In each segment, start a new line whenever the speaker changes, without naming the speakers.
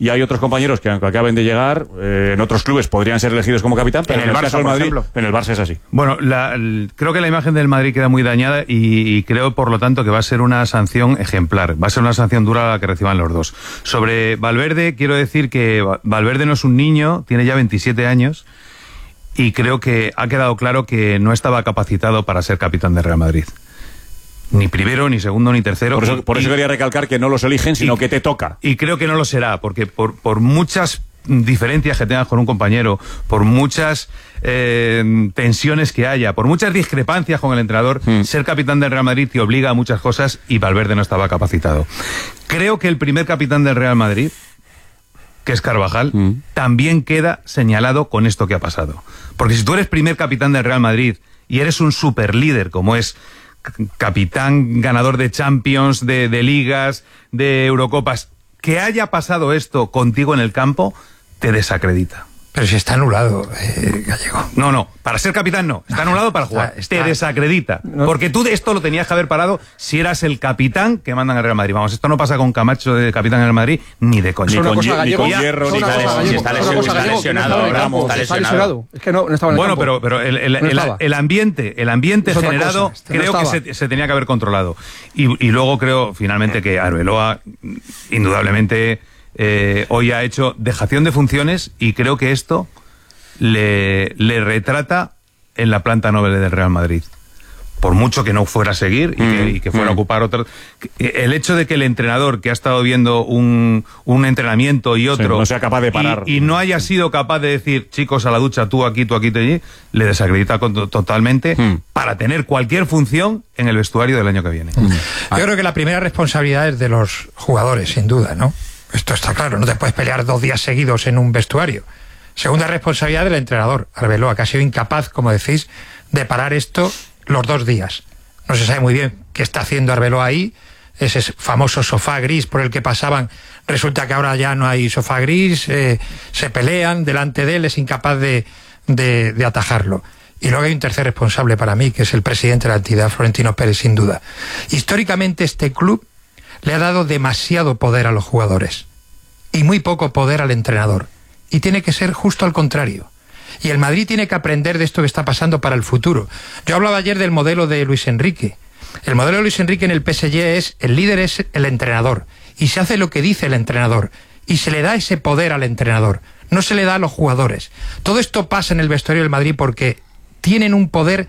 y hay otros compañeros que aunque acaben de llegar, en otros clubes podrían ser elegidos como capitán, pero en el caso del Madrid, en el Barça es así.
Bueno, creo que la imagen del Madrid queda muy dañada y creo, por lo tanto, que va a ser una sanción ejemplar. Va a ser una sanción dura la que reciban los dos. Sobre Valverde, quiero decir que Valverde no es un niño, tiene ya 27 años y creo que ha quedado claro que no estaba capacitado para ser capitán de Real Madrid. Ni primero, ni segundo, ni tercero.
Por eso quería recalcar que no los eligen, sino que te toca.
Y creo que no lo será, porque por muchas diferencias que tengas con un compañero, por muchas tensiones que haya, por muchas discrepancias con el entrenador, ser capitán del Real Madrid te obliga a muchas cosas y Valverde no estaba capacitado. Creo que el primer capitán del Real Madrid, que es Carvajal, también queda señalado con esto que ha pasado. Porque si tú eres primer capitán del Real Madrid y eres un superlíder como es capitán, ganador de Champions, de ligas, de Eurocopas, que haya pasado esto contigo en el campo, te desacredita.
Pero si está anulado, Gallego.
No, para ser capitán no, está anulado para jugar. Te desacredita, porque tú esto lo tenías que haber parado si eras el capitán que mandan al Real Madrid. Vamos, esto no pasa con Camacho de capitán en el Madrid, ni de coña.
Ni con Hierro, ni con...
Si está lesionado, Ramos. Está lesionado.
Es que no estaba en el campo.
Bueno, pero el ambiente generado creo que se tenía que haber controlado. Y luego creo, finalmente, que Arbeloa, indudablemente... hoy ha hecho dejación de funciones y creo que esto le retrata en la planta noble del Real Madrid. Por mucho que no fuera a seguir y que fuera a ocupar otro... El hecho de que el entrenador que ha estado viendo un entrenamiento y otro...
no sea capaz de parar.
Y no haya sido capaz de decir, chicos, a la ducha, tú aquí, tú allí, le desacredita totalmente para tener cualquier función en el vestuario del año que viene.
Yo creo que la primera responsabilidad es de los jugadores, sin duda, ¿no? Esto está claro, no te puedes pelear 2 días seguidos en un vestuario. Segunda responsabilidad del entrenador, Arbeloa, que ha sido incapaz, como decís, de parar esto los 2 días. No se sabe muy bien qué está haciendo Arbeloa ahí, ese famoso sofá gris por el que pasaban, resulta que ahora ya no hay sofá gris, se pelean delante de él, es incapaz de atajarlo. Y luego hay un tercer responsable para mí, que es el presidente de la entidad, Florentino Pérez, sin duda. Históricamente este club le ha dado demasiado poder a los jugadores y muy poco poder al entrenador. Y tiene que ser justo al contrario. Y el Madrid tiene que aprender de esto que está pasando para el futuro. Yo hablaba ayer del modelo de Luis Enrique. El modelo de Luis Enrique en el PSG es, el líder es el entrenador. Y se hace lo que dice el entrenador. Y se le da ese poder al entrenador. No se le da a los jugadores. Todo esto pasa en el vestuario del Madrid porque tienen un poder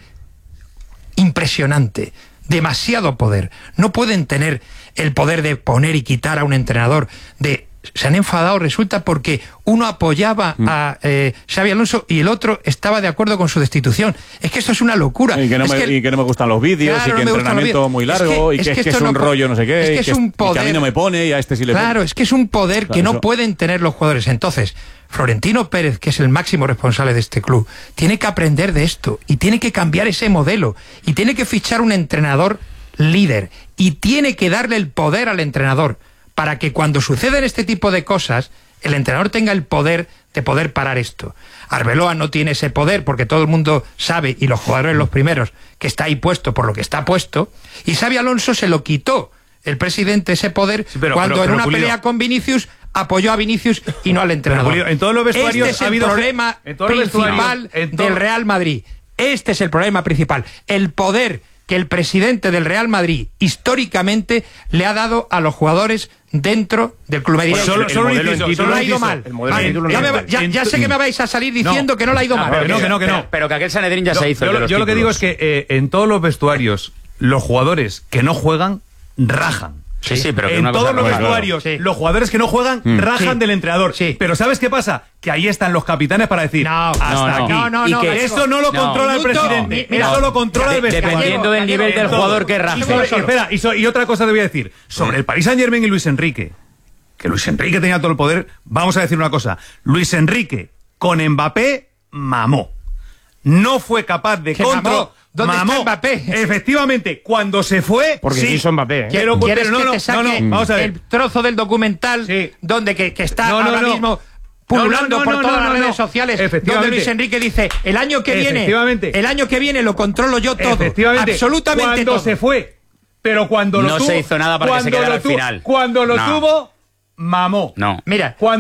impresionante. Demasiado poder. No pueden tener el poder de poner y quitar a un entrenador. Se han enfadado, resulta, porque uno apoyaba a Xabi Alonso y el otro estaba de acuerdo con su destitución. Es que esto es una locura.
Y que no me gustan los vídeos, claro, y que entrenamiento muy largo, y que es un rollo no sé qué,
es que es un poder,
y que a mí no me pone, y a este sí le pone.
Claro, es que es un poder que no pueden tener los jugadores. Entonces, Florentino Pérez, que es el máximo responsable de este club, tiene que aprender de esto, y tiene que cambiar ese modelo, y tiene que fichar un entrenador líder, y tiene que darle el poder al entrenador, para que cuando suceden este tipo de cosas, el entrenador tenga el poder de poder parar esto. Arbeloa no tiene ese poder porque todo el mundo sabe, y los jugadores los primeros, que está ahí puesto por lo que está puesto, y Xabi Alonso se lo quitó, el presidente, ese poder, cuando en una pelea con Vinicius apoyó a Vinicius y no al entrenador.
En todos los vestuarios
este es el problema principal del Real Madrid. Este es el problema principal. El poder que el presidente del Real Madrid históricamente le ha dado a los jugadores dentro del club. No le ha ido mal. Ya sé que me vais a salir diciendo que no le ha ido mal.
Pero que aquel Sanedrín ya se hizo.
Yo lo que digo es que en todos los vestuarios, los jugadores que no juegan, rajan.
Sí, pero
en todos los vestuarios, los jugadores que no juegan rajan del entrenador. Pero ¿sabes qué pasa? Que ahí están los capitanes para decir hasta aquí.
Y que
eso no lo controla el presidente. Eso lo controla el vestuario.
Dependiendo del nivel del jugador que raje.
Espera, y otra cosa te voy a decir. Sobre el Paris Saint-Germain y Luis Enrique, que Luis Enrique tenía todo el poder, vamos a decir una cosa. Luis Enrique con Mbappé mamó. No fue capaz de
¿Dónde está Mbappé?
Efectivamente, cuando se fue...
Porque quiso Mbappé.
¿Quieres que te saque
vamos a ver.
el trozo del documental donde que está ahora mismo pululando por todas las redes sociales, donde Luis Enrique dice, el año que viene lo controlo yo todo, absolutamente
cuando
todo.
Se fue, pero cuando lo tuvo...
No se hizo nada para que se quedara al final.
Cuando lo tuvo, mamó.
No.
Mira,